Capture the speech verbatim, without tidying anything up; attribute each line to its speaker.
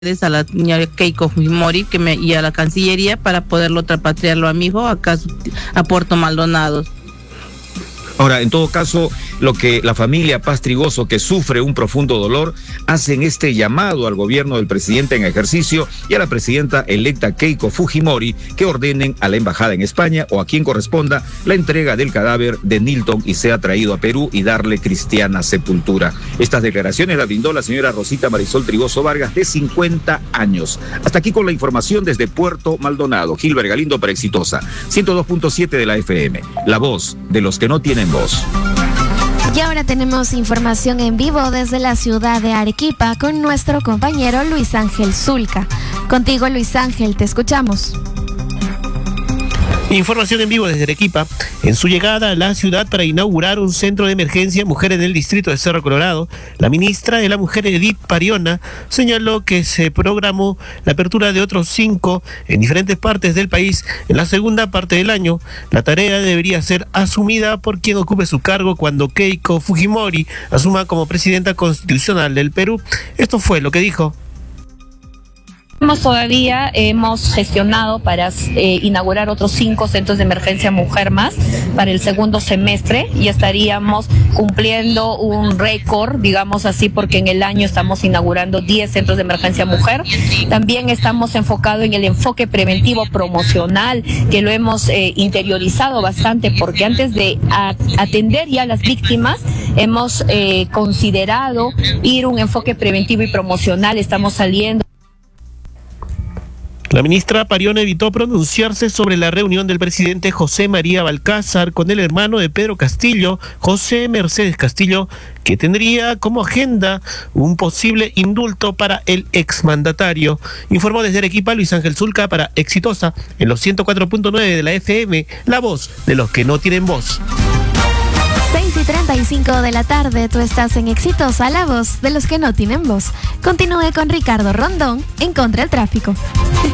Speaker 1: a la señora Keiko Fujimori que me, y a la Cancillería para poderlo repatriarlo a mi hijo acá a Puerto Maldonado.
Speaker 2: Ahora, en todo caso, lo que la familia Paz Trigoso, que sufre un profundo dolor, hacen este llamado al gobierno del presidente en ejercicio y a la presidenta electa Keiko Fujimori que ordenen a la embajada en España o a quien corresponda la entrega del cadáver de Nilton y sea traído a Perú y darle cristiana sepultura. Estas declaraciones las brindó la señora Rosita Marisol Trigoso Vargas, de cincuenta años. Hasta aquí con la información desde Puerto Maldonado. Gilbert Galindo para Exitosa, ciento dos punto siete de la F M, la voz de los que no tienen voz.
Speaker 3: Y ahora tenemos información en vivo desde la ciudad de Arequipa con nuestro compañero Luis Ángel Zulca. Contigo, Luis Ángel, te escuchamos.
Speaker 4: Información en vivo desde Arequipa. En su llegada a la ciudad para inaugurar un centro de emergencia mujer en el distrito de Cerro Colorado, la ministra de la Mujer, Edith Pariona, señaló que se programó la apertura de otros cinco en diferentes partes del país en la segunda parte del año. La tarea debería ser asumida por quien ocupe su cargo cuando Keiko Fujimori asuma como presidenta constitucional del Perú. Esto fue lo que dijo.
Speaker 5: Todavía hemos gestionado para eh, inaugurar otros cinco centros de emergencia mujer más para el segundo semestre y estaríamos cumpliendo un récord, digamos así, porque en el año estamos inaugurando diez centros de emergencia mujer. También estamos enfocados en el enfoque preventivo promocional, que lo hemos eh, interiorizado bastante, porque antes de a, atender ya a las víctimas hemos eh, considerado ir a un enfoque preventivo y promocional. Estamos saliendo.
Speaker 4: La ministra Pariona evitó pronunciarse sobre la reunión del presidente José María Balcázar con el hermano de Pedro Castillo, José Mercedes Castillo, que tendría como agenda un posible indulto para el exmandatario. Informó desde Arequipa Luis Ángel Zulca para Exitosa en los ciento cuatro punto nueve de la F M, la voz de los que no tienen voz.
Speaker 3: seis y treinta y cinco de la tarde, tú estás en Exitosa, la voz de los que no tienen voz. Continúe con Ricardo Rondón en Contra el Tráfico.